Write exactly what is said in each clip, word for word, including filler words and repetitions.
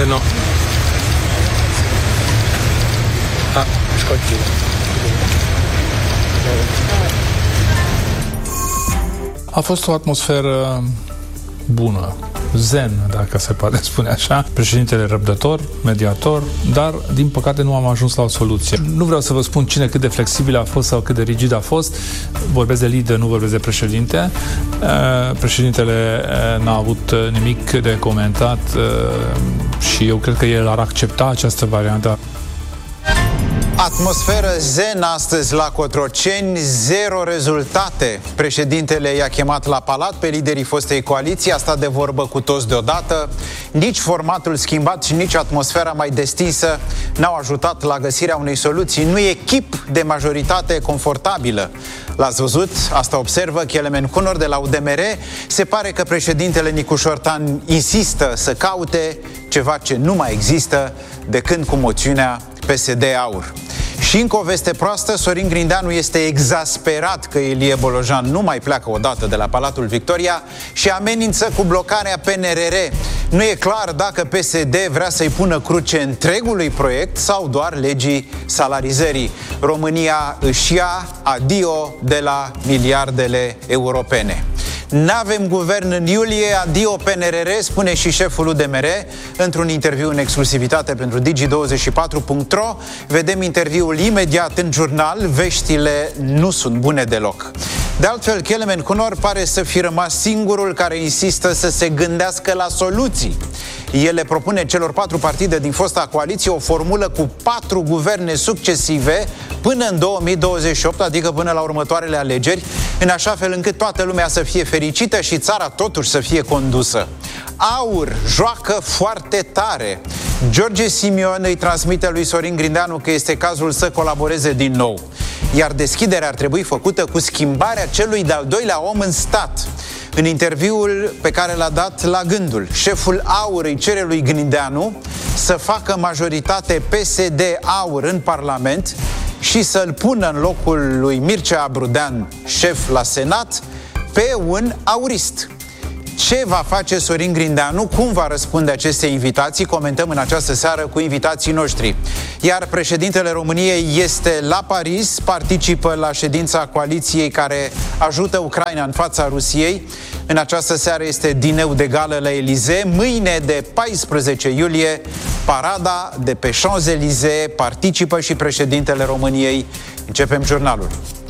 no. Ah, scotti. A fost o atmosferă bună, zen, dacă se poate spune așa. Președintele răbdător, mediator, dar, din păcate, nu am ajuns la o soluție. Nu vreau să vă spun cine cât de flexibil a fost sau cât de rigid a fost. Vorbesc de lider, nu vorbesc de președinte. Președintele n-a avut nimic de comentat și eu cred că el ar accepta această variantă. Atmosferă zen astăzi la Cotroceni, zero rezultate. Președintele i-a chemat la palat pe liderii fostei coaliții, a stat de vorbă cu toți deodată. Nici formatul schimbat și nici atmosfera mai destinsă n-au ajutat la găsirea unei soluții. Nu e chip de majoritate confortabilă. L-ați văzut? Asta observă Kelemen Kunor de la U D M R. Se pare că președintele Nicu Șortan insistă să caute ceva ce nu mai există de când cu moțiunea P S D Aur. Și încă o veste proastă, Sorin Grindeanu este exasperat că Ilie Bolojan nu mai pleacă odată de la Palatul Victoria și amenință cu blocarea P N R R. Nu e clar dacă P S D vrea să-i pună cruce întregului proiect sau doar legii salarizării. România își ia adio de la miliardele europene. N-avem guvern în iulie, adio P N R R, spune și șeful U D M R într-un interviu în exclusivitate pentru Digi douăzeci și patru punct ro. Vedem interviul imediat în jurnal, veștile nu sunt bune deloc. De altfel, Kelemen Kunor pare să fi rămas singurul care insistă să se gândească la soluții. El le propune celor patru partide din fosta coaliție o formulă cu patru guverne succesive până în două mii douăzeci și opt, adică până la următoarele alegeri, în așa fel încât toată lumea să fie fericită și țara totuși să fie condusă. Aur joacă foarte tare. George Simion îi transmite lui Sorin Grindeanu că este cazul să colaboreze din nou. Iar deschiderea ar trebui făcută cu schimbarea celui de-al doilea om în stat. În interviul pe care l-a dat La Gândul, șeful Aur îi cere lui Grindeanu să facă majoritate P S D Aur în Parlament și să-l pună în locul lui Mircea Abrudean, șef la Senat, pe un aurist. Ce va face Sorin Grindeanu? Cum va răspunde aceste invitații? Comentăm în această seară cu invitații noștri. Iar președintele României este la Paris, participă la ședința coaliției care ajută Ucraina în fața Rusiei. În această seară este dineu de gală la Elisee. Mâine, de paisprezece iulie, parada de pe Champs-Élysées, participă și președintele României. Începem jurnalul.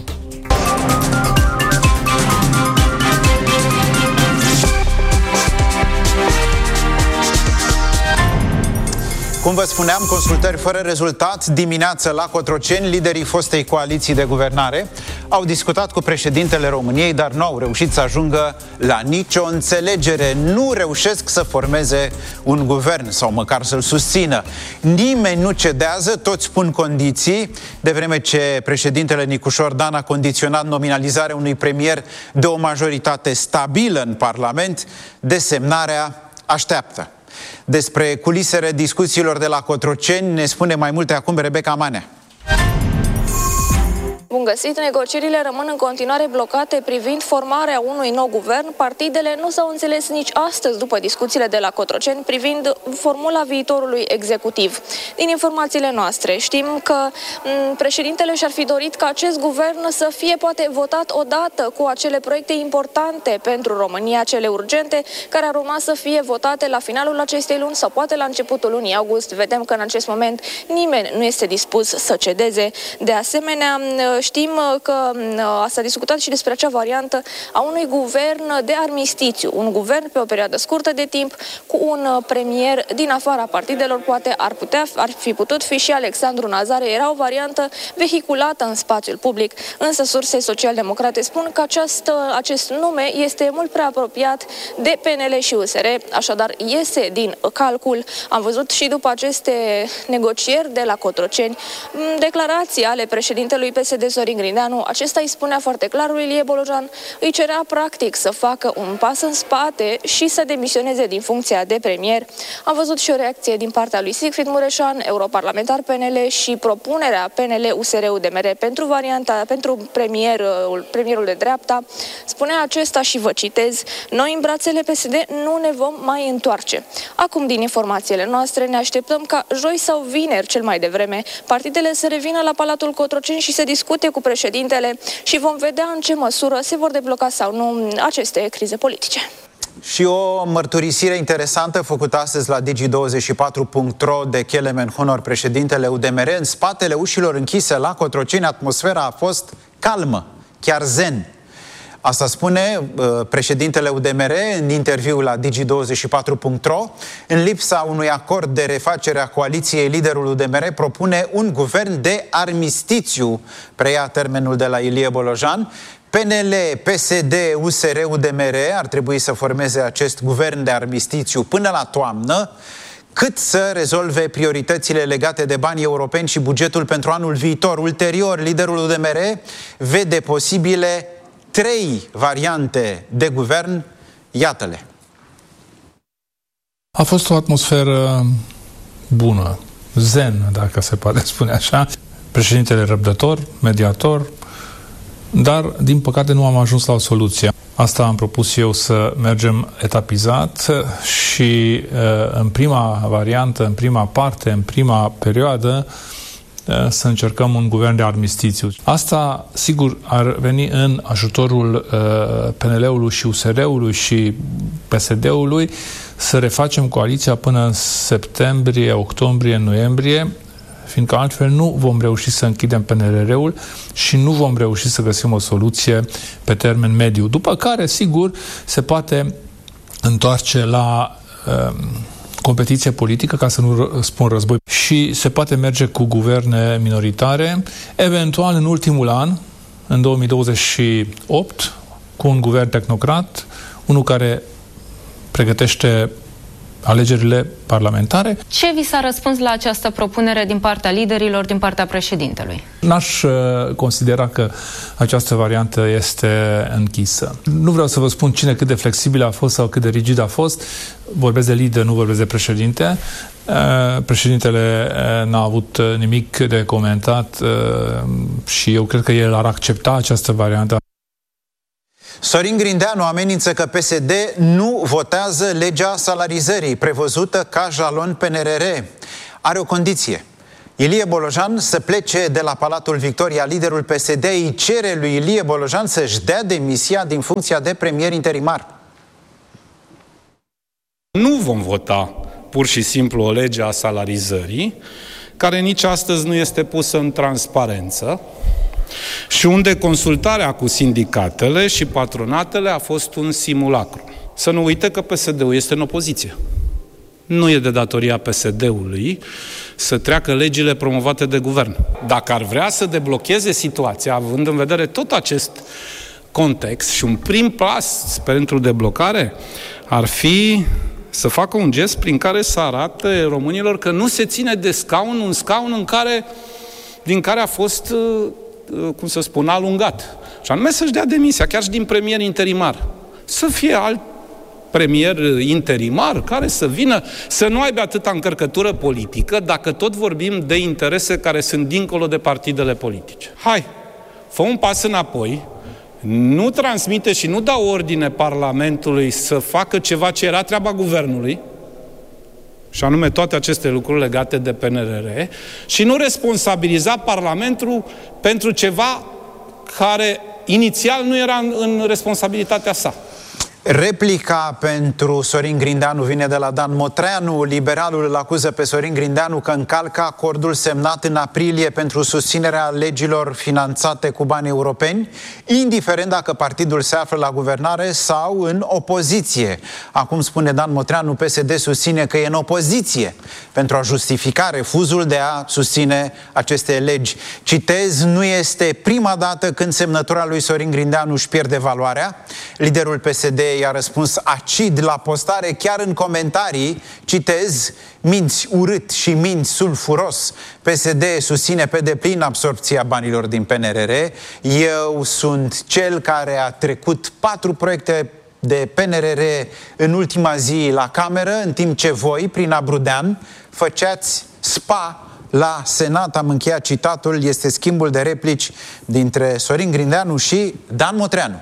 Cum vă spuneam, consultări fără rezultat dimineață la Cotroceni. Liderii fostei coaliții de guvernare au discutat cu președintele României, dar nu au reușit să ajungă la nicio înțelegere. Nu reușesc să formeze un guvern sau măcar să-l susțină. Nimeni nu cedează, toți pun condiții, de vreme ce președintele Nicu Șordan a condiționat nominalizarea unui premier de o majoritate stabilă în Parlament. Desemnarea așteaptă. Despre culisele discuțiilor de la Cotroceni ne spune mai multe acum Rebecca Manea. Bun găsit, negocierile rămân în continuare blocate privind formarea unui nou guvern. Partidele nu s-au înțeles nici astăzi după discuțiile de la Cotroceni privind formula viitorului executiv. Din informațiile noastre știm că m, președintele și-ar fi dorit ca acest guvern să fie poate votat odată cu acele proiecte importante pentru România, cele urgente, care ar urma să fie votate la finalul acestei luni sau poate la începutul lunii august. Vedem că în acest moment nimeni nu este dispus să cedeze. De asemenea, știm că s-a discutat și despre acea variantă a unui guvern de armistițiu, un guvern pe o perioadă scurtă de timp cu un premier din afara partidelor, poate ar putea ar fi putut fi și Alexandru Nazare. Era o variantă vehiculată în spațiul public, însă surse social-democrate spun că această, acest nume este mult prea apropiat de P N L și U S R, așadar iese din calcul. Am văzut și după aceste negocieri de la Cotroceni declarații ale președintelui P S D Sorin Sorin Grindeanu, acesta îi spunea foarte clar lui Ilie Bolojan, îi cerea practic să facă un pas în spate și să demisioneze din funcția de premier. Am văzut și o reacție din partea lui Sigfrid Mureșan, europarlamentar P N L, și propunerea P N L U S R U D M R pentru varianta, pentru premierul, premierul de dreapta. Spunea acesta și vă citez: noi în brațele P S D nu ne vom mai întoarce. Acum, din informațiile noastre, ne așteptăm ca joi sau vineri, cel mai devreme, partidele să revină la Palatul Cotroceni și să discute cu președintele și vom vedea în ce măsură se vor debloca sau nu aceste crize politice. Și o mărturisire interesantă făcută astăzi la Digi douăzeci și patru punct ro de Kelemen Honor, președintele U D M R. În spatele ușilor închise la Cotroceni, atmosfera a fost calmă, chiar zen. Asta spune uh, președintele U D M R în interviu la Digi douăzeci și patru punct ro. În lipsa unui acord de refacere a coaliției, liderul U D M R propune un guvern de armistițiu, preia termenul de la Ilie Bolojan. P N L, P S D, U S R, U D M R ar trebui să formeze acest guvern de armistițiu până la toamnă, cât să rezolve prioritățile legate de banii europeni și bugetul pentru anul viitor. Ulterior, liderul U D M R vede posibile trei variante de guvern. Iată-le. A fost o atmosferă bună, zen, dacă se poate spune așa. Președintele răbdător, mediator, dar, din păcate, nu am ajuns la o soluție. Asta am propus eu, să mergem etapizat și în prima variantă, în prima parte, în prima perioadă, să încercăm un guvern de armistițiu. Asta, sigur, ar veni în ajutorul P N L-ului și U S R-ului și P S D-ului să refacem coaliția până în septembrie, octombrie, noiembrie, fiindcă altfel nu vom reuși să închidem P N R-ul și nu vom reuși să găsim o soluție pe termen mediu. După care, sigur, se poate întoarce la uh, competiție politică, ca să nu spun război, și se poate merge cu guverne minoritare, eventual în ultimul an, în două mii douăzeci și opt, cu un guvern tehnocrat, unul care pregătește alegerile parlamentare. Ce vi s-a răspuns la această propunere din partea liderilor, din partea președintelui? N-aș considera că această variantă este închisă. Nu vreau să vă spun cine cât de flexibil a fost sau cât de rigid a fost. Vorbesc de lider, nu vorbesc de președinte. Președintele n-a avut nimic de comentat și eu cred că el ar accepta această variantă. Sorin Grindeanu amenință că P S D nu votează legea salarizării, prevăzută ca jalon P N R R. Are o condiție: Ilie Bolojan să plece de la Palatul Victoria. Liderul P S D îi cere lui Ilie Bolojan să-și dea demisia din funcția de premier interimar. Nu vom vota pur și simplu o lege a salarizării, care nici astăzi nu este pusă în transparență, și unde consultarea cu sindicatele și patronatele a fost un simulacru. Să nu uite că P S D-ul este în opoziție. Nu e de datoria P S D-ului să treacă legile promovate de guvern. Dacă ar vrea să deblocheze situația, având în vedere tot acest context, și un prim pas pentru deblocare ar fi să facă un gest prin care să arate românilor că nu se ține de scaun, un scaun în care, din care a fost, cum să spun, alungat. Și anume să-și dea demisia, chiar și din premier interimar. Să fie alt premier interimar care să vină, să nu aibă atâta încărcătură politică, dacă tot vorbim de interese care sunt dincolo de partidele politice. Hai, fă un pas înapoi, nu transmite și nu dă ordine Parlamentului să facă ceva ce era treaba guvernului, și anume toate aceste lucruri legate de P N R R, și nu responsabiliza Parlamentul pentru ceva care inițial nu era în, în responsabilitatea sa. Replica pentru Sorin Grindeanu vine de la Dan Motreanu. Liberalul îl acuză pe Sorin Grindeanu că încalcă acordul semnat în aprilie pentru susținerea legilor finanțate cu bani europeni, indiferent dacă partidul se află la guvernare sau în opoziție. Acum, spune Dan Motreanu, P S D susține că e în opoziție pentru a justifica refuzul de a susține aceste legi. Citez: nu este prima dată când semnătura lui Sorin Grindeanu își pierde valoarea. Liderul P S D i-a răspuns acid la postare, chiar în comentarii, citez, minți urât și minți sulfuros. P S D susține pe deplin absorpția banilor din P N R R. Eu sunt cel care a trecut patru proiecte de P N R R în ultima zi la cameră, în timp ce voi, prin Abrudean, făceați spa la Senat. Am încheiat citatul. Este schimbul de replici dintre Sorin Grindeanu și Dan Motreanu.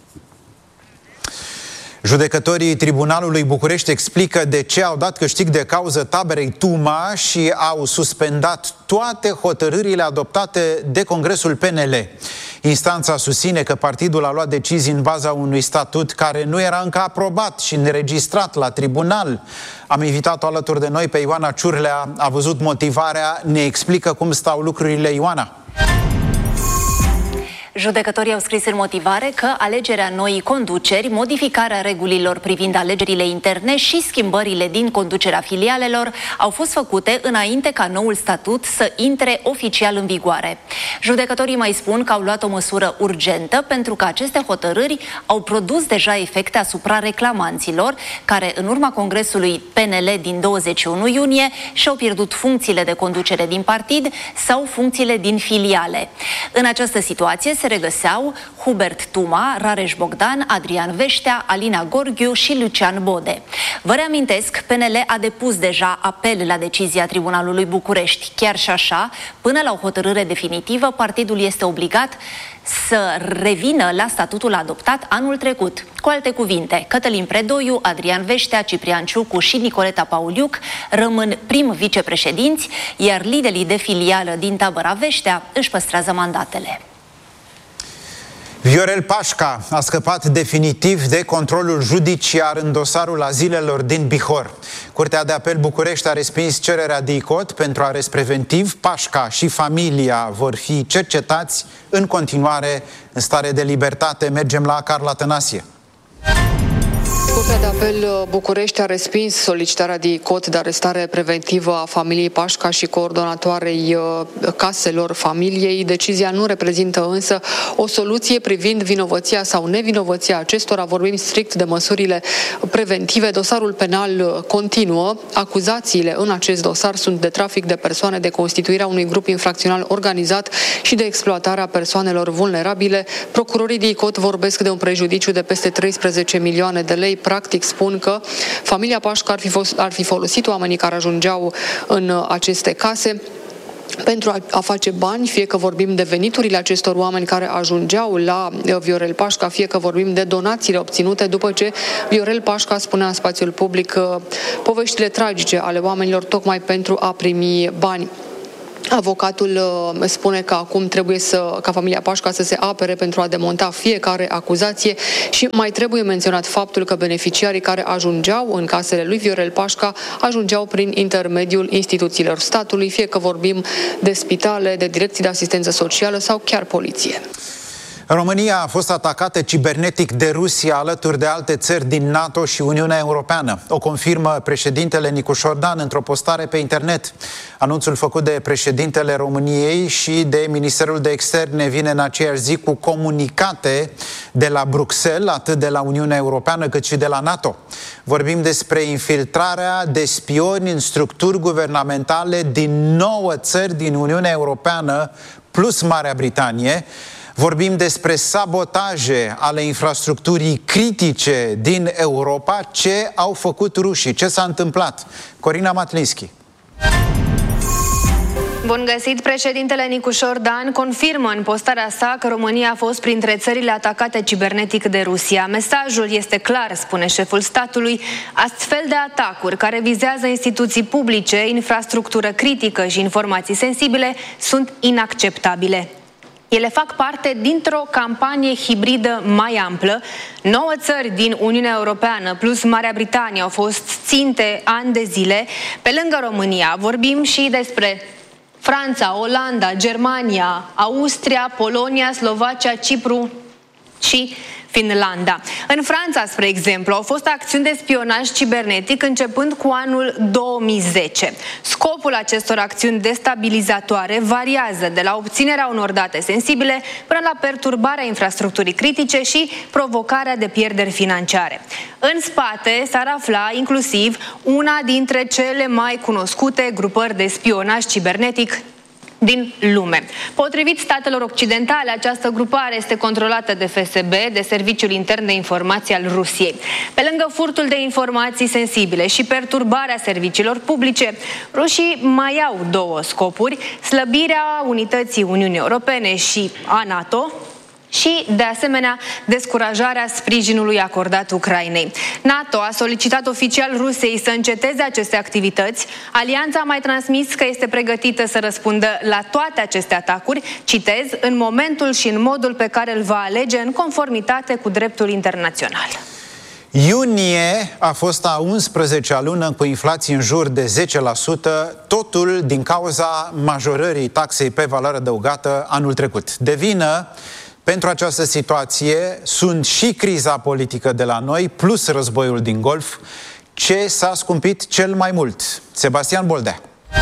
Judecătorii Tribunalului București explică de ce au dat câștig de cauză taberei Tuma și au suspendat toate hotărârile adoptate de Congresul P N L. Instanța susține că partidul a luat decizii în baza unui statut care nu era încă aprobat și înregistrat la tribunal. Am invitat-o alături de noi pe Ioana Ciurlea, a văzut motivarea, ne explică cum stau lucrurile. Ioana. Judecătorii au scris în motivare că alegerea noii conduceri, modificarea regulilor privind alegerile interne și schimbările din conducerea filialelor au fost făcute înainte ca noul statut să intre oficial în vigoare. Judecătorii mai spun că au luat o măsură urgentă pentru că aceste hotărâri au produs deja efecte asupra reclamanților, care în urma Congresului P N L din douăzeci și unu iunie și-au pierdut funcțiile de conducere din partid sau funcțiile din filiale. În această situație se regăseau Hubert Tuma, Rareș Bogdan, Adrian Veștea, Alina Gorghiu și Lucian Bode. Vă reamintesc, P N L a depus deja apel la decizia Tribunalului București. Chiar și așa, până la o hotărâre definitivă, partidul este obligat să revină la statutul adoptat anul trecut. Cu alte cuvinte, Cătălin Predoiu, Adrian Veștea, Ciprian Ciucu și Nicoleta Pauliuc rămân prim vicepreședinți, iar liderii de filială din tabăra Veștea își păstrează mandatele. Viorel Pașca a scăpat definitiv de controlul judiciar în dosarul azilelor din Bihor. Curtea de Apel București a respins cererea de icot pentru arest preventiv. Pașca și familia vor fi cercetați în continuare în stare de libertate. Mergem la Carla Tănasie. Curtea de Apel București a respins solicitarea de icot de arestare preventivă a familiei Pașca și coordonatoarei caselor familiei. Decizia nu reprezintă însă o soluție privind vinovăția sau nevinovăția acestora. Vorbim strict de măsurile preventive. Dosarul penal continuă. Acuzațiile în acest dosar sunt de trafic de persoane, de constituirea unui grup infracțional organizat și de exploatarea persoanelor vulnerabile. Procurorii de icot vorbesc de un prejudiciu de peste treisprezece milioane de lei. Practic spun că familia Pașca ar fi, fost, ar fi folosit oamenii care ajungeau în aceste case pentru a, a face bani, fie că vorbim de veniturile acestor oameni care ajungeau la Viorel Pașca, fie că vorbim de donațiile obținute după ce Viorel Pașca spunea în spațiul public poveștile tragice ale oamenilor tocmai pentru a primi bani. Avocatul spune că acum trebuie să, ca familia Pașca să se apere pentru a demonta fiecare acuzație și mai trebuie menționat faptul că beneficiarii care ajungeau în casele lui Viorel Pașca ajungeau prin intermediul instituțiilor statului, fie că vorbim de spitale, de direcții de asistență socială sau chiar poliție. România a fost atacată cibernetic de Rusia alături de alte țări din NATO și Uniunea Europeană. O confirmă președintele Nicușor Dan într-o postare pe internet. Anunțul făcut de președintele României și de Ministerul de Externe vine în aceeași zi cu comunicate de la Bruxelles, atât de la Uniunea Europeană cât și de la NATO. Vorbim despre infiltrarea de spioni în structuri guvernamentale din nouă țări din Uniunea Europeană plus Marea Britanie. Vorbim despre sabotaje ale infrastructurii critice din Europa. Ce au făcut rușii? Ce s-a întâmplat? Corina Matlinski. Bun găsit! Președintele Nicușor Dan confirmă în postarea sa că România a fost printre țările atacate cibernetic de Rusia. Mesajul este clar, spune șeful statului. Astfel de atacuri care vizează instituții publice, infrastructură critică și informații sensibile sunt inacceptabile. Ele fac parte dintr-o campanie hibridă mai amplă. Nouă țări din Uniunea Europeană plus Marea Britanie au fost ținte ani de zile. Pe lângă România vorbim și despre Franța, Olanda, Germania, Austria, Polonia, Slovacia, Cipru și Finlanda. În Franța, spre exemplu, au fost acțiuni de spionaj cibernetic începând cu anul două mii zece. Scopul acestor acțiuni destabilizatoare variază de la obținerea unor date sensibile până la perturbarea infrastructurii critice și provocarea de pierderi financiare. În spate s-ar afla inclusiv una dintre cele mai cunoscute grupări de spionaj cibernetic din lume. Potrivit statelor occidentale, această grupare este controlată de F S B, de Serviciul Intern de Informații al Rusiei. Pe lângă furtul de informații sensibile și perturbarea serviciilor publice, rușii mai au două scopuri: slăbirea unității Uniunii Europene și a NATO și, de asemenea, descurajarea sprijinului acordat Ucrainei. NATO a solicitat oficial Rusiei să înceteze aceste activități. Alianța a mai transmis că este pregătită să răspundă la toate aceste atacuri, citez, în momentul și în modul pe care îl va alege în conformitate cu dreptul internațional. Iunie a fost a unsprezecea lună cu inflație în jur de zece la sută, totul din cauza majorării taxei pe valoare adăugată anul trecut. De vină pentru această situație sunt și criza politică de la noi, plus războiul din Golf. Ce s-a scumpit cel mai mult? Sebastian Boldea.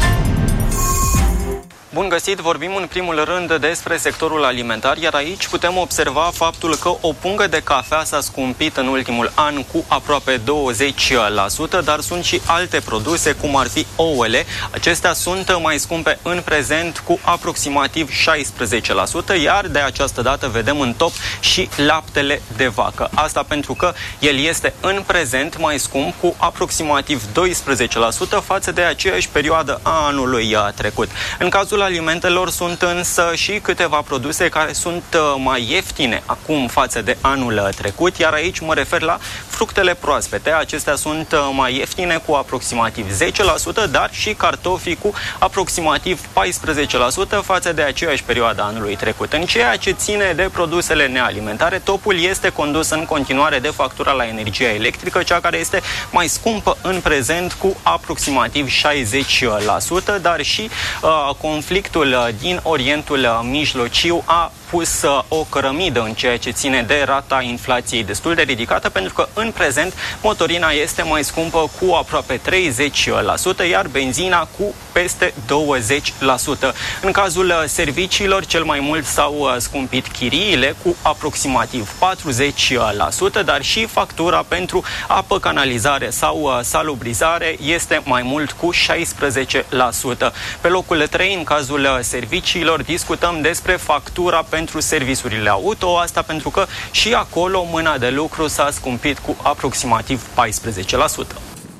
Bun găsit, vorbim în primul rând despre sectorul alimentar, iar aici putem observa faptul că o pungă de cafea s-a scumpit în ultimul an cu aproape douăzeci la sută, dar sunt și alte produse, cum ar fi ouăle. Acestea sunt mai scumpe în prezent cu aproximativ șaisprezece la sută, iar de această dată vedem în top și laptele de vacă. Asta pentru că el este în prezent mai scump cu aproximativ doisprezece la sută față de aceeași perioadă a anului trecut. În cazul alimentelor sunt însă și câteva produse care sunt mai ieftine acum față de anul trecut, iar aici mă refer la fructele proaspete. Acestea sunt mai ieftine cu aproximativ zece la sută, dar și cartofii cu aproximativ paisprezece la sută față de aceeași perioadă anului trecut. În ceea ce ține de produsele nealimentare, topul este condus în continuare de factura la energia electrică, cea care este mai scumpă în prezent cu aproximativ șaizeci la sută, dar și uh, conflictul din Orientul Mijlociu a pus o cărămidă în ceea ce ține de rata inflației destul de ridicată, pentru că în prezent motorina este mai scumpă cu aproape treizeci la sută, iar benzina cu peste douăzeci la sută. În cazul serviciilor, cel mai mult s-au scumpit chiriile cu aproximativ patruzeci la sută, dar și factura pentru apă, canalizare sau salubrizare este mai mult cu șaisprezece la sută. Pe locul trei, în cazul serviciilor, discutăm despre factura pentru serviciurile auto, asta pentru că și acolo mâna de lucru s-a scumpit cu aproximativ paisprezece la sută.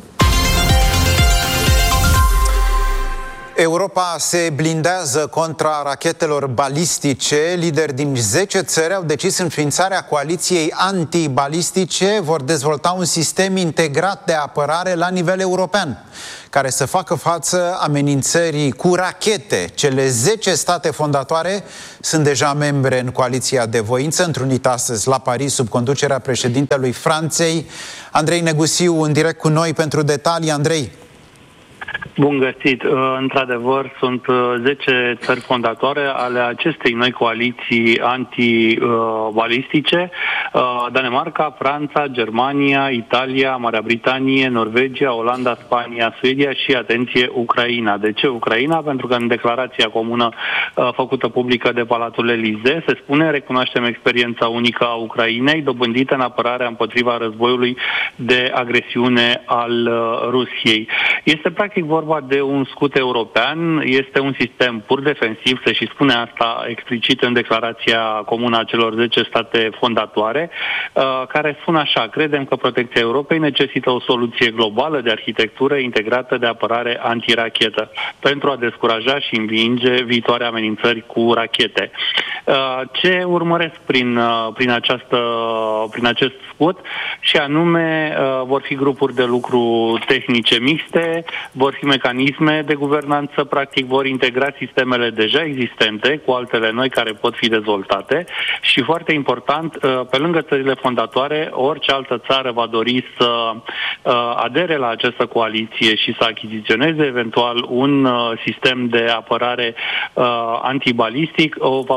Europa se blindează contra rachetelor balistice. Lideri din zece țări au decis înființarea coaliției antibalistice. Vor dezvolta un sistem integrat de apărare la nivel european, care să facă față amenințării cu rachete. Cele zece state fondatoare sunt deja membre în coaliția de voință, întrunită astăzi la Paris sub conducerea președintelui Franței. Andrei Negusiu, în direct cu noi pentru detalii. Andrei. Bun găsit! Într-adevăr, sunt zece țări fondatoare ale acestei noi coaliții antibalistice: Danemarca, Franța, Germania, Italia, Marea Britanie, Norvegia, Olanda, Spania, Suedia și, atenție, Ucraina. De ce Ucraina? Pentru că în declarația comună făcută publică de Palatul Elizee se spune: recunoaștem experiența unică a Ucrainei, dobândită în apărarea împotriva războiului de agresiune al Rusiei. Este practic vorba de un scut european, este un sistem pur defensiv, se și spune asta explicit în declarația comună a celor zece state fondatoare, care spun așa: credem că protecția Europei necesită o soluție globală de arhitectură integrată de apărare antirachetă pentru a descuraja și învinge viitoare amenințări cu rachete. Ce urmăresc prin, prin, această, prin acest scut? Și anume, vor fi grupuri de lucru tehnice mixte, vor fi mecanisme de guvernanță, practic vor integra sistemele deja existente cu altele noi care pot fi dezvoltate și, foarte important, pe lângă țările fondatoare, orice altă țară va dori să adere la această coaliție și să achiziționeze eventual un sistem de apărare antibalistic, o va putea face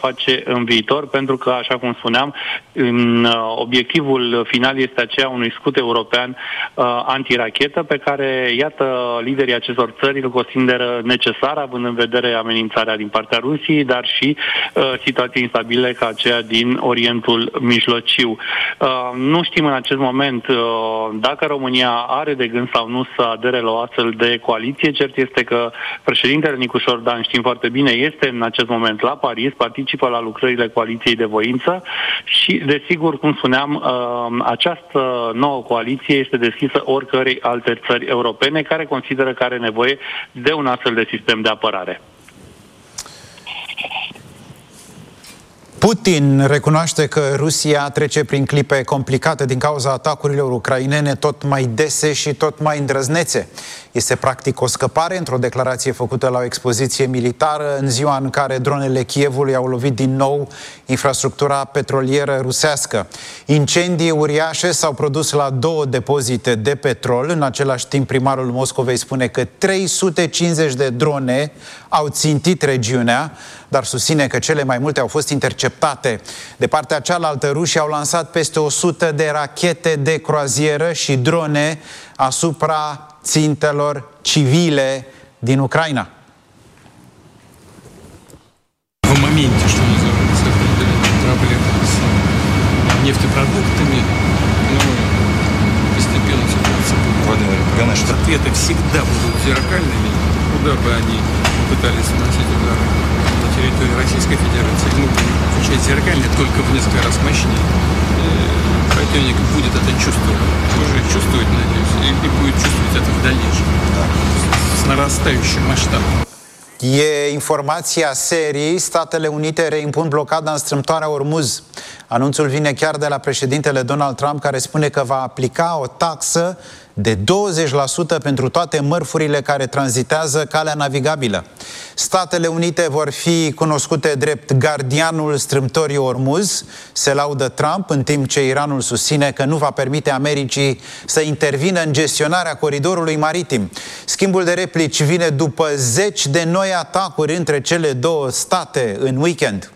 face în viitor, pentru că, așa cum spuneam, în, uh, obiectivul final este aceea unui scut european uh, antirachetă, pe care, iată, liderii acestor țări îl consideră necesar, având în vedere amenințarea din partea Rusiei, dar și uh, situații instabile ca aceea din Orientul Mijlociu. Uh, nu știm în acest moment uh, dacă România are de gând sau nu să adere la o astfel de coaliție. Cert este că președintele Nicușor Dan, știm foarte bine, este în acest moment la Paris, participă la lucrările coaliției de voință și, desigur, cum spuneam, uh, această nouă coaliție este deschisă oricărei alte țări europene care consideră că are nevoie de un astfel de sistem de apărare. Putin recunoaște că Rusia trece prin clipe complicate din cauza atacurilor ucrainene tot mai dese și tot mai îndrăznețe. Este practic o scăpare într-o declarație făcută la o expoziție militară în ziua în care dronele Kievului au lovit din nou infrastructura petrolieră rusească. Incendii uriașe s-au produs la două depozite de petrol. În același timp, primarul Moscovei spune că trei sute cincizeci de drone au țintit regiunea, dar susține că cele mai multe au fost interceptate. De partea cealaltă, rușii au lansat peste o sută de rachete de croazieră și drone asupra țintelor civile din Ucraina. В моменте, что называется, проблем с нефтепродуктами, но постепенно ситуация будет. Ответы всегда будут зеркальными, куда бы они пытались наносить удары на территории Российской Федерации. Мы будем отвечать зеркально, только в несколько раз мощнее. Противник будет это чувствовать, уже чувствует, надеюсь, и будет чувствовать это в дальнейшем, с нарастающим масштабом. E informația serii: Statele Unite reimpun blocada în strâmtoarea Ormuz. Anunțul vine chiar de la președintele Donald Trump, care spune că va aplica o taxă de douăzeci la sută pentru toate mărfurile care tranzitează calea navigabilă. Statele Unite vor fi cunoscute drept gardianul strâmtorii Ormuz, se laudă Trump, în timp ce Iranul susține că nu va permite Americii să intervină în gestionarea coridorului maritim. Schimbul de replici vine după zeci de noi atacuri între cele două state în weekend.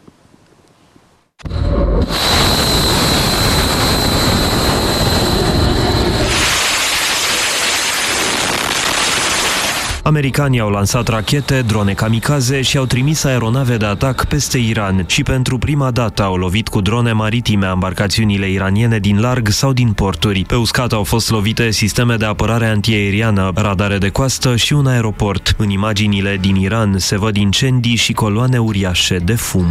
Americanii au lansat rachete, drone kamikaze și au trimis aeronave de atac peste Iran și pentru prima dată au lovit cu drone maritime embarcațiunile iraniene din larg sau din porturi. Pe uscat au fost lovite sisteme de apărare antiaeriană, radare de coastă și un aeroport. În imaginile din Iran se văd incendii și coloane uriașe de fum.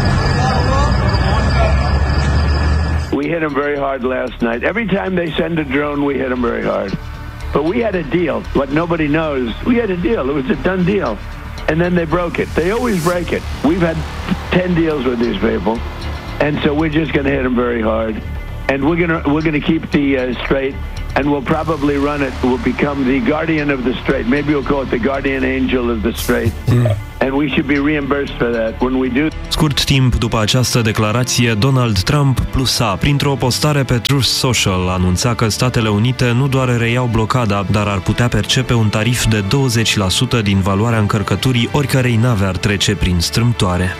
We hit them very hard last night. Every time they send a drone, we hit them very hard. But we had a deal. What nobody knows, we had a deal. It was a done deal. And then they broke it. They always break it. We've had ten deals with these people. And so we're just going to hit them very hard. And we're going to we're going to keep the uh, strait, and we'll probably run it. We'll become the guardian of the strait. Maybe we'll call it the guardian angel of the strait. Mm. And we should be reimbursed for that when we do. Scurt timp după această declarație, Donald Trump plusa. Printr-o postare pe Truth Social anunța că Statele Unite nu doar reiau blocada, dar ar putea percepe un tarif de douăzeci la sută din valoarea încărcăturii oricărei nave ar trece prin strâmtoare.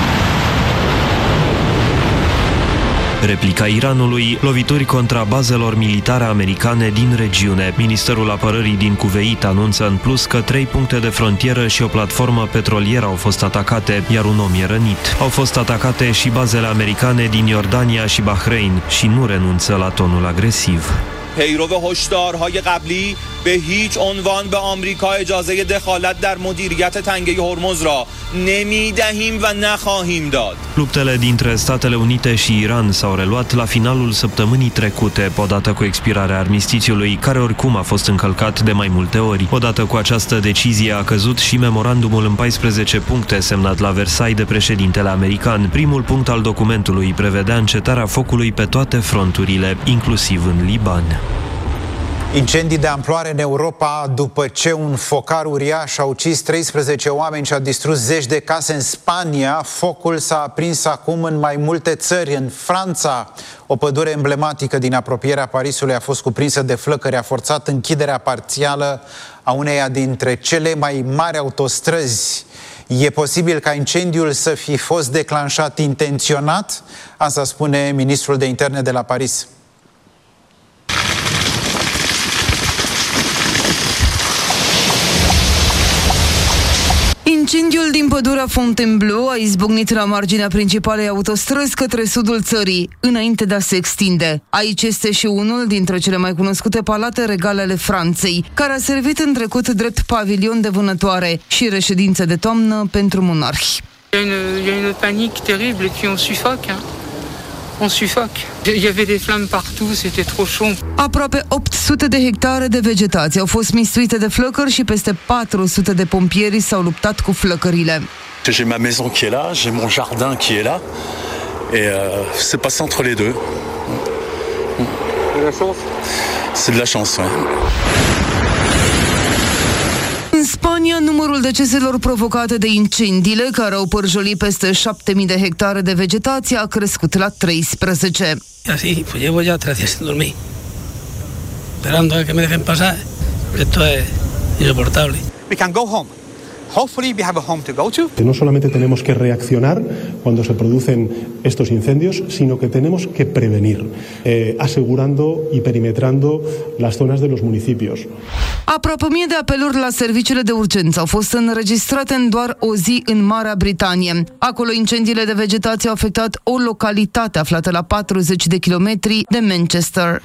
Replica Iranului, lovituri contra bazelor militare americane din regiune. Ministerul Apărării din Cuveit anunță în plus că trei puncte de frontieră și o platformă petrolieră au fost atacate, iar un om e rănit. Au fost atacate și bazele americane din Iordania și Bahrain și nu renunță la tonul agresiv. پیرو هشدارهای قبلی به هیچ عنوان به آمریکا اجازه دخالت در مدیریت تنگه هرمز را نمیدهیم و نخواهیم داد. Luptele dintre Statele Unite și Iran s-au reluat la finalul săptămânii trecute, odată cu expirarea armistițiului, care oricum a fost încălcat de mai multe ori. Odată cu această decizie a căzut și memorandumul în paisprezece puncte semnat la Versailles de președintele american. Primul punct al documentului prevedea încetarea focului pe toate fronturile, inclusiv în Liban. Incendii de amploare în Europa după ce un focar uriaș a ucis treisprezece oameni și a distrus zeci de case în Spania. Focul s-a aprins acum în mai multe țări. În Franța, o pădure emblematică din apropierea Parisului a fost cuprinsă de flăcări, a forțat închiderea parțială a uneia dintre cele mai mari autostrăzi. E posibil ca incendiul să fi fost declanșat intenționat? Asta spune ministrul de interne de la Paris. Incendiul din pădurea Fontainebleau a izbucnit la marginea principalei autostrăzi către sudul țării, înainte de a se extinde. Aici este și unul dintre cele mai cunoscute palate regale ale Franței, care a servit în trecut drept pavilion de vânătoare și reședință de toamnă pentru monarhi. Il y a une, il y a une panique terrible et puis on suffoque. Hein. On suffoque. Il y avait des flammes partout, c'était trop chaud. Aproape opt sute de hectare de vegetație au fost mistuite de flăcări și peste patru sute de pompieri s-au luptat cu flăcările. J'ai ma maison qui est là, j'ai mon jardin qui est là et euh, c'est passé entre les deux. De la chance. C'est de la chance, ouais. În Spania, numărul deceselor provocate de incendiile care au părjolit peste șapte mii de hectare de vegetație a crescut la treisprezece. Así, pues llevo ya tres días sin dormir, esperando a que me dejen pasar. Esto es insoportable. We can go home. Hopefully we have a home to go to. No solamente tenemos que reaccionar cuando se producen estos incendios, sino que tenemos que prevenir, eh, asegurando y perimetrando las zonas de los municipios. Aproape o mie de apeluri la serviciile de urgență au fost înregistrate în doar o zi în Marea Britanie. Acolo incendiile de vegetație au afectat o localitate aflată la patruzeci de kilometri de Manchester.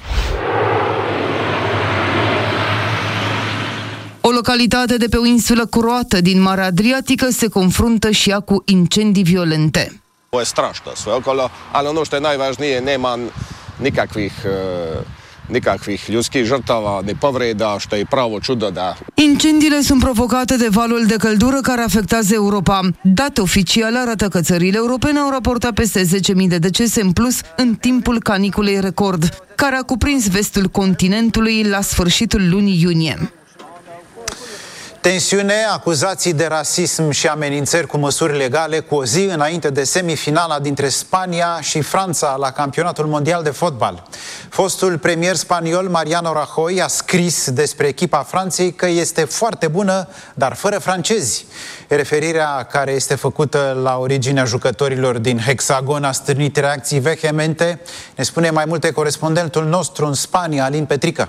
O localitate de pe o insulă croată din Marea Adriatică se confruntă și ea cu incendii violente. Ovo je strašno sve okolo, ali ono što je najvažnije, nema nikakvih nikakvih ljudskih žrtava ni povreda, što je pravo čudo da... Incendiile sunt provocate de valul de căldură care afectează Europa. Date oficiale arată că țările europene au raportat peste zece mii de decese în plus în timpul caniculei record, care a cuprins vestul continentului la sfârșitul lunii iunie. Tensiune, acuzații de rasism și amenințări cu măsuri legale cu o zi înainte de semifinala dintre Spania și Franța la Campionatul Mondial de Fotbal. Fostul premier spaniol Mariano Rajoy a scris despre echipa Franței că este foarte bună, dar fără francezi. Referirea care este făcută la originea jucătorilor din Hexagon a stârnit reacții vehemente. Ne spune mai multe corespondentul nostru în Spania, Alin Petrică.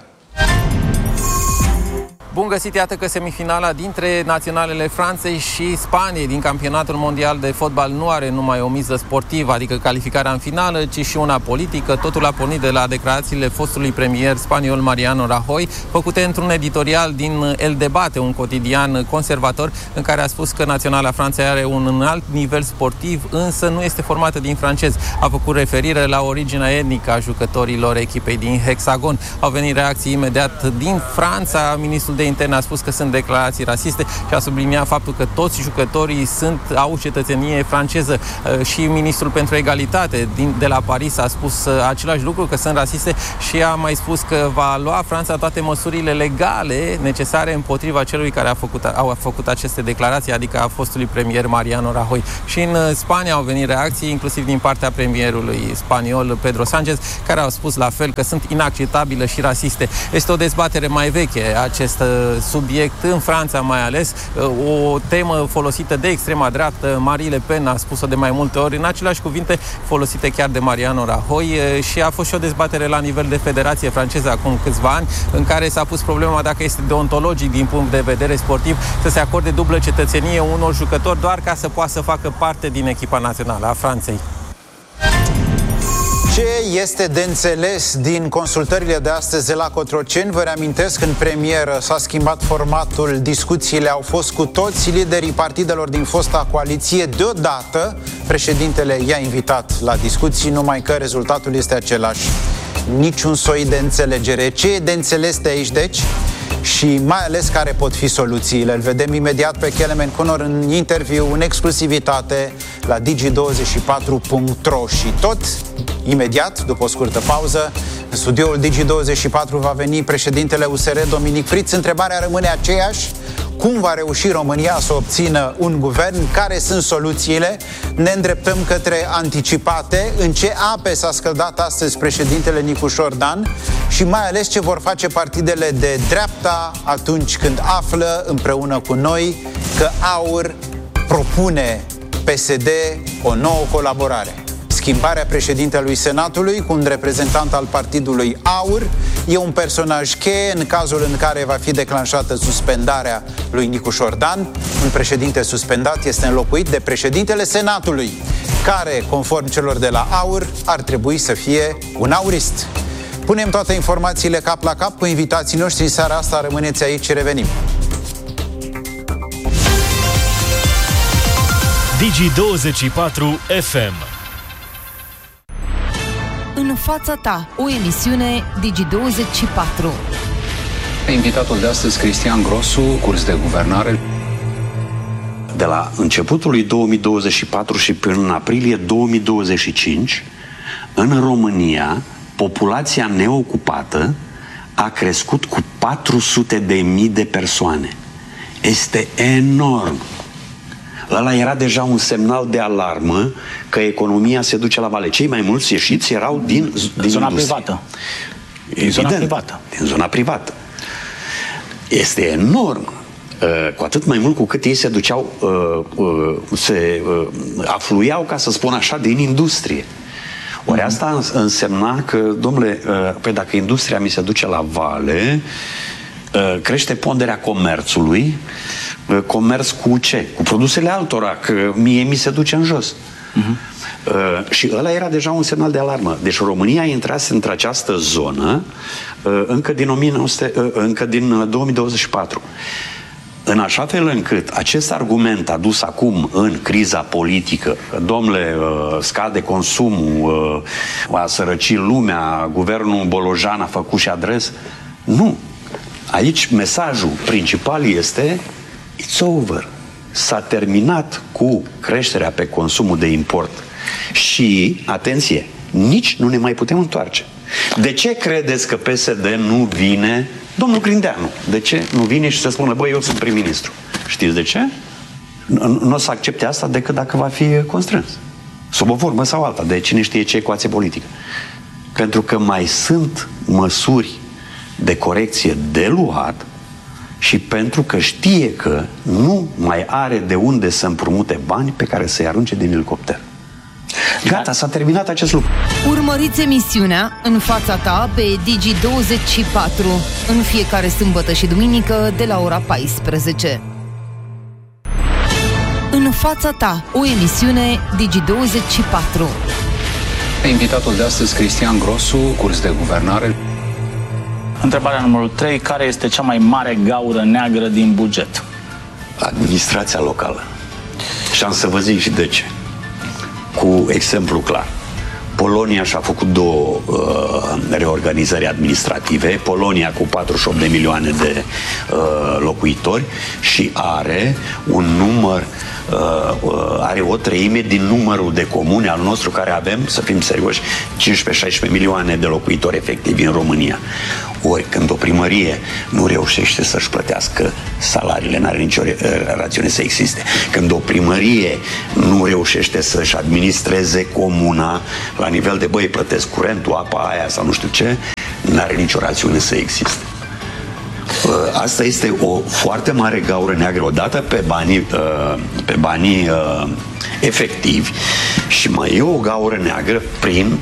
Bun găsit, iată că semifinala dintre naționalele Franței și Spaniei din campionatul mondial de fotbal nu are numai o miză sportivă, adică calificarea în finală, ci și una politică. Totul a pornit de la declarațiile fostului premier spaniol Mariano Rajoy, făcute într-un editorial din El Debate, un cotidian conservator, în care a spus că naționala Franței are un înalt nivel sportiv, însă nu este formată din francezi. A făcut referire la originea etnică a jucătorilor echipei din Hexagon. Au venit reacții imediat din Franța. Ministrul de Interne a spus că sunt declarații rasiste și a subliniat faptul că toți jucătorii sunt, au cetățenie franceză. Și ministrul pentru egalitate din, de la Paris a spus același lucru, că sunt rasiste, și a mai spus că va lua Franța toate măsurile legale necesare împotriva celui care a făcut, a făcut aceste declarații, adică a fostului premier Mariano Rajoy. Și în Spania au venit reacții, inclusiv din partea premierului spaniol Pedro Sánchez, care au spus la fel că sunt inacceptabile și rasiste. Este o dezbatere mai veche acest subiect în Franța, mai ales o temă folosită de extrema dreaptă. Marie Le Pen a spus-o de mai multe ori în aceleași cuvinte folosite chiar de Mariano Rajoy, și a fost și o dezbatere la nivel de Federație franceză acum câțiva ani, în care s-a pus problema dacă este deontologic din punct de vedere sportiv să se acorde dublă cetățenie unor jucători doar ca să poată să facă parte din echipa națională a Franței. Ce este de înțeles din consultările de astăzi de la Cotroceni? Vă reamintesc, în premieră s-a schimbat formatul, discuțiile au fost cu toți liderii partidelor din fosta coaliție. Deodată, președintele i-a invitat la discuții, numai că rezultatul este același. Niciun soi de înțelegere. Ce e de înțeles de aici, deci? Și mai ales care pot fi soluțiile. Îl vedem imediat pe Kelemen Conor în interviu, în exclusivitate la digi douăzeci și patru punct ro. Și tot imediat, după o scurtă pauză, în studioul digi douăzeci și patru va veni președintele U S R, Dominic Friț. Întrebarea rămâne aceeași: cum va reuși România să obțină un guvern? Care sunt soluțiile? Ne îndreptăm către anticipate. În ce ape s-a scăldat astăzi președintele Nicușor Dan? Și mai ales ce vor face partidele de dreapta atunci când află împreună cu noi că aur propune P S D o nouă colaborare. Schimbarea președintelui Senatului cu un reprezentant al partidului AUR e un personaj cheie în cazul în care va fi declanșată suspendarea lui Nicu Șordan. Un președinte suspendat este înlocuit de președintele Senatului, care, conform celor de la AUR, ar trebui să fie un aurist. Punem toate informațiile cap la cap cu invitații noștri în seara asta. Rămâneți aici și revenim. Digi douăzeci și patru F M. În fața ta, o emisiune Digi douăzeci și patru. Invitatul de astăzi, Cristian Grosu, curs de guvernare. De la începutul lui două mii douăzeci și patru și până în aprilie două mii douăzeci și cinci, în România, populația neocupată a crescut cu patru sute de mii de persoane. Este enorm. Ăla era deja un semnal de alarmă că economia se duce la vale. Cei mai mulți ieșiți erau din, din zona industrie. privată. Din zona privată. Din zona privată. Este enorm. Cu atât mai mult cu cât ei se duceau, se afluiau, ca să spun așa, din industrie. Ori asta însemna că, domnule, pe dacă industria mi se duce la vale, crește ponderea comerțului. Comerț cu ce? Cu produsele altora, că mie mi se duce în jos. Uh-huh. Uh, și ăla era deja un semnal de alarmă. Deci România intrase într-această zonă uh, încă din, o mie nouă sute, uh, încă din două mii douăzeci și patru. În așa fel încât acest argument adus acum în criza politică, că, domnule, uh, scade consumul, uh, a sărăcit lumea, guvernul Bolojan a făcut și adres, nu. Aici mesajul principal este it's over. S-a terminat cu creșterea pe consumul de import. Și, atenție, nici nu ne mai putem întoarce. De ce credeți că P S D nu vine, domnul Grindeanu, de ce nu vine și să spună, băi, eu sunt prim-ministru? Știți de ce? Nu o să accepte asta decât dacă va fi constrâns. Sub o formă sau alta, de cine știe ce ecuație politică. Pentru că mai sunt măsuri de corecție de luat și pentru că știe că nu mai are de unde să împrumute bani pe care să-i arunce din elicopter. Gata, s-a terminat acest lucru. Urmăriți emisiunea În fața ta pe Digi douăzeci și patru în fiecare sâmbătă și duminică de la ora paisprezece. În fața ta, o emisiune Digi douăzeci și patru. Invitatul de astăzi, Cristian Grosu, curs de guvernare. Întrebarea numărul trei. Care este cea mai mare gaură neagră din buget? Administrația locală. Și am să vă zic și de ce. Cu exemplu clar. Polonia și-a făcut două uh, reorganizări administrative. Polonia cu patruzeci și opt de milioane de uh, locuitori și are un număr, uh, uh, are o treime din numărul de comune al nostru care avem, să fim serioși, cincisprezece șaisprezece milioane de locuitori efectivi în România. Ori când o primărie nu reușește să-și plătească salariile, n-are nicio rațiune să existe. Când o primărie nu reușește să-și administreze comuna la nivel de, băi, plătesc curentul, apa aia sau nu știu ce, n-are nicio rațiune să existe. Asta este o foarte mare gaură neagră, odată pe banii, pe banii efectivi și mai e o gaură neagră prin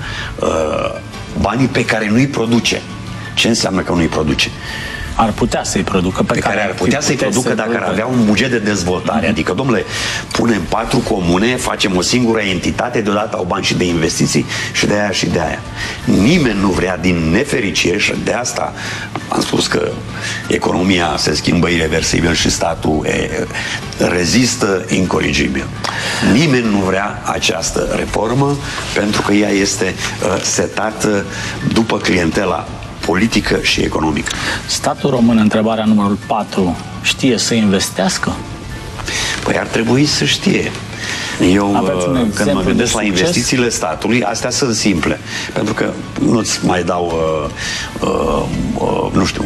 banii pe care nu-i produce. Ce înseamnă că nu-i produce? Ar putea să-i producă. Pe, pe care, care ar putea să-i producă dacă ar avea un buget de dezvoltare. Adică, domnule, punem patru comune, facem o singură entitate, deodată au bani și de investiții și de aia și de aia. Nimeni nu vrea din nefericire și de asta am spus că economia se schimbă irreversibil și statul e, rezistă incorrigibil. Nimeni nu vrea această reformă pentru că ea este uh, setată după clientela politică și economică. Statul român, întrebarea numărul patru, știe să investească? Păi ar trebui să știe. Eu, când mă gândesc la investițiile statului, astea sunt simple. Pentru că nu-ți mai dau, uh, uh, uh, nu știu,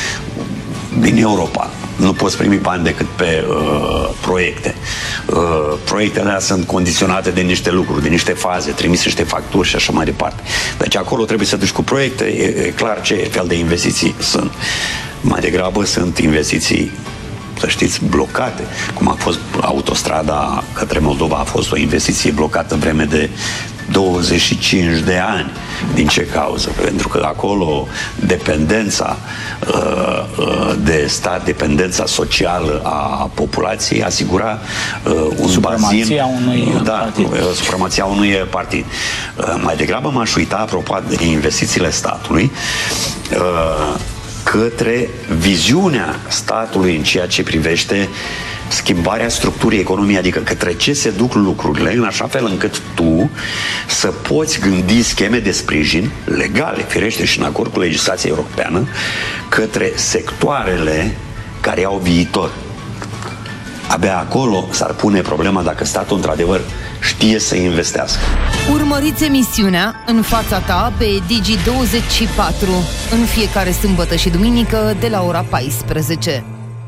din Europa. Nu poți primi bani decât pe uh, proiecte. Uh, proiectele alea sunt condiționate de niște lucruri, de niște faze, trimise niște facturi și așa mai departe. Deci acolo trebuie să duci cu proiecte, e, e clar ce fel de investiții sunt. Mai degrabă sunt investiții să știți, blocate, cum a fost autostrada către Moldova, a fost o investiție blocată vreme de douăzeci și cinci de ani. Din ce cauză? Pentru că acolo dependența uh, uh, de stat, dependența socială a populației asigura uh, un supremația bazin, unui da, partid. supremația unui partid. Uh, mai degrabă m-aș uita, apropo de investițiile statului, uh, către viziunea statului în ceea ce privește schimbarea structurii economiei, adică către ce se duc lucrurile, în așa fel încât tu să poți gândi scheme de sprijin legale, firește și în acord cu legislația europeană, către sectoarele care au viitor. Abia acolo s-ar pune problema dacă statul într-adevăr știe să investească. Urmăriți emisiunea În fața ta pe Digi douăzeci și patru în fiecare sâmbătă și duminică de la ora paisprezece.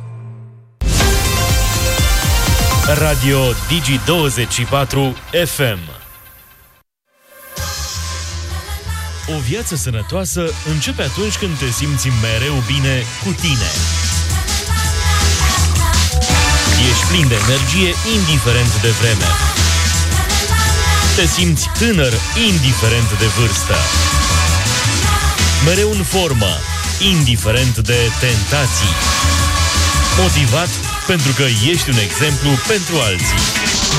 Radio Digi douăzeci și patru F M. O viață sănătoasă începe atunci când te simți mereu bine cu tine. Ești plin de energie indiferent de vreme. Te simți tânăr indiferent de vârstă. Mereu în formă, indiferent de tentații. Motivat pentru că ești un exemplu pentru alții.